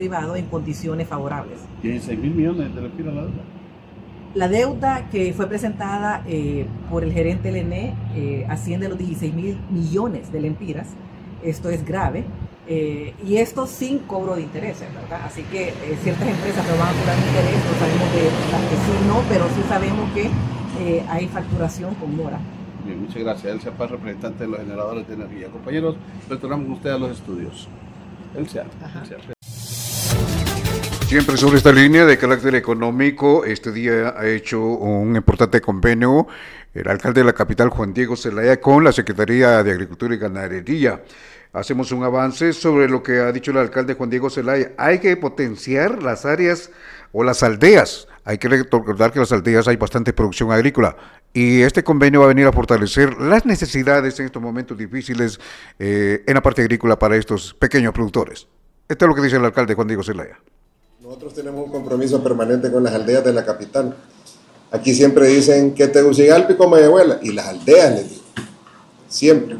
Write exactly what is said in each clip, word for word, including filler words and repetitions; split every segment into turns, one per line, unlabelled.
privado en condiciones favorables.
dieciséis mil millones de lempiras la deuda.
La deuda que fue presentada eh, por el gerente del E N E eh, asciende a los dieciséis mil millones de lempiras. Esto es grave. Eh, y esto sin cobro de intereses, ¿verdad? Así que eh, ciertas empresas no van a cobrar interés, no sabemos de las que sí no, pero sí sabemos que eh, hay facturación con mora.
Bien, muchas gracias. Elcia Paz, representante de los generadores de energía. Compañeros, retornamos con ustedes a los estudios. Elcia. Elcia.
Siempre sobre esta línea de carácter económico, este día ha hecho un importante convenio el alcalde de la capital, Juan Diego Zelaya, con la Secretaría de Agricultura y Ganadería. Hacemos un avance sobre lo que ha dicho el alcalde Juan Diego Zelaya. Hay que potenciar las áreas o las aldeas. Hay que recordar que en las aldeas hay bastante producción agrícola y este convenio va a venir a fortalecer las necesidades en estos momentos difíciles eh, en la parte agrícola para estos pequeños productores. Esto es lo que dice el alcalde Juan Diego Zelaya.
Nosotros tenemos un compromiso permanente con las aldeas de la capital. Aquí siempre dicen que Tegucigalpa y Comayagüela, y las aldeas les digo, siempre.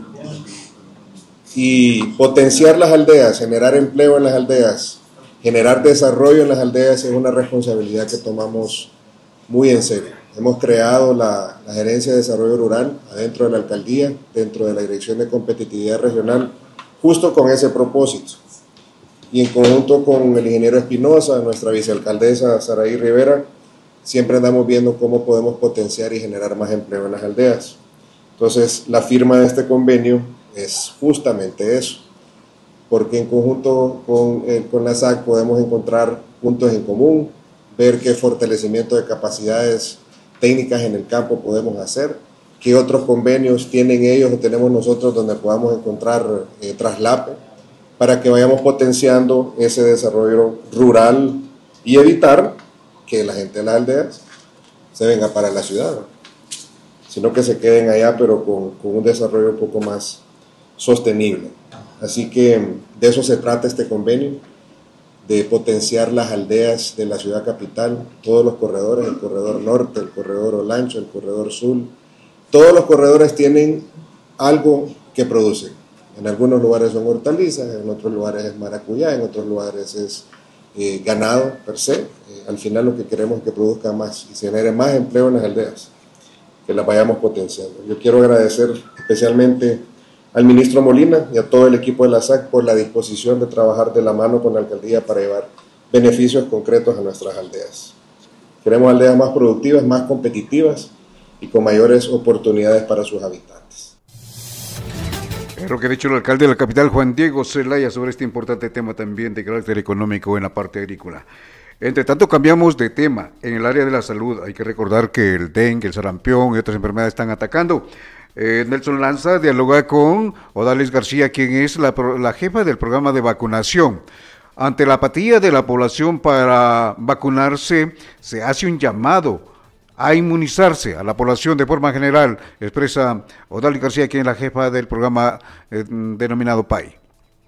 Y potenciar las aldeas, generar empleo en las aldeas, generar desarrollo en las aldeas es una responsabilidad que tomamos muy en serio. Hemos creado la, la Gerencia de Desarrollo Rural adentro de la alcaldía, dentro de la Dirección de Competitividad Regional, justo con ese propósito. Y en conjunto con el ingeniero Espinosa, nuestra vicealcaldesa Saraí Rivera, siempre andamos viendo cómo podemos potenciar y generar más empleo en las aldeas. Entonces, la firma de este convenio es justamente eso, porque en conjunto con, eh, con la S A C podemos encontrar puntos en común, ver qué fortalecimiento de capacidades técnicas en el campo podemos hacer, qué otros convenios tienen ellos o tenemos nosotros donde podamos encontrar eh, traslape, para que vayamos potenciando ese desarrollo rural y evitar que la gente de las aldeas se venga para la ciudad, ¿no? Sino que se queden allá, pero con, con un desarrollo un poco más sostenible. Así que de eso se trata este convenio, de potenciar las aldeas de la ciudad capital, todos los corredores, el corredor norte, el corredor Olancho, el corredor sur, todos los corredores tienen algo que producen. En algunos lugares son hortalizas, en otros lugares es maracuyá, en otros lugares es eh, ganado per se. Eh, al final lo que queremos es que produzca más y se genere más empleo en las aldeas, que las vayamos potenciando. Yo quiero agradecer especialmente al ministro Molina y a todo el equipo de la S A C por la disposición de trabajar de la mano con la alcaldía para llevar beneficios concretos a nuestras aldeas. Queremos aldeas más productivas, más competitivas y con mayores oportunidades para sus habitantes.
Es lo que ha dicho el alcalde de la capital, Juan Diego Zelaya, sobre este importante tema también de carácter económico en la parte agrícola. Entre tanto, cambiamos de tema. En el área de la salud, hay que recordar que el dengue, el sarampión y otras enfermedades están atacando. Eh, Nelson Lanza dialoga con Odalis García, quien es la, la jefa del programa de vacunación. Ante la apatía de la población para vacunarse, se hace un llamado a inmunizarse a la población de forma general, expresa Odalis García, quien es la jefa del programa eh, denominado P A I.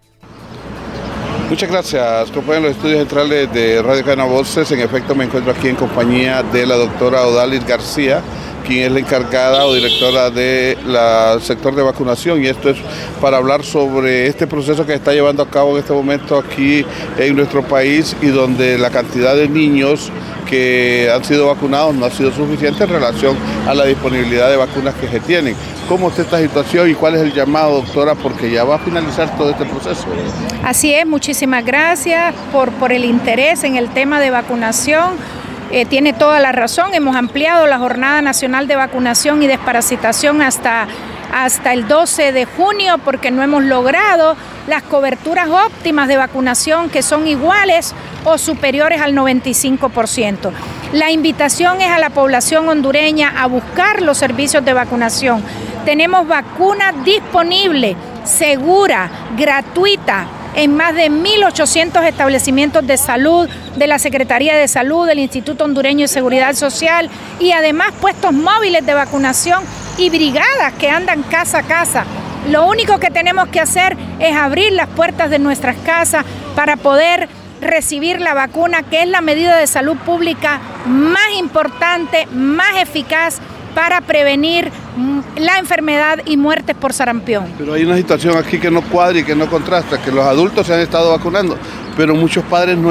Muchas gracias, compañeros de los estudios centrales de Radio Cadena Voces. En efecto, me encuentro aquí en compañía de la doctora Odalis García, quien es la encargada o directora del sector de vacunación, y esto es para hablar sobre este proceso que se está llevando a cabo en este momento aquí en nuestro país y donde la cantidad de niños que han sido vacunados no ha sido suficiente en relación a la disponibilidad de vacunas que se tienen. ¿Cómo está esta situación y cuál es el llamado, doctora? Porque ya va a finalizar todo este proceso.
Así es, muchísimas gracias por, por el interés en el tema de vacunación. Eh, tiene toda la razón, hemos ampliado la Jornada Nacional de Vacunación y Desparasitación hasta, hasta el doce de junio porque no hemos logrado las coberturas óptimas de vacunación que son iguales o superiores al noventa y cinco por ciento. La invitación es a la población hondureña a buscar los servicios de vacunación. Tenemos vacuna disponible, segura, gratuita, en más de mil ochocientos establecimientos de salud de la Secretaría de Salud, del Instituto Hondureño de Seguridad Social y además puestos móviles de vacunación y brigadas que andan casa a casa. Lo único que tenemos que hacer es abrir las puertas de nuestras casas para poder recibir la vacuna, que es la medida de salud pública más importante, más eficaz para prevenir la enfermedad y muertes por sarampión.
Pero hay una situación aquí que no cuadra y que no contrasta, que los adultos se han estado vacunando, pero muchos padres no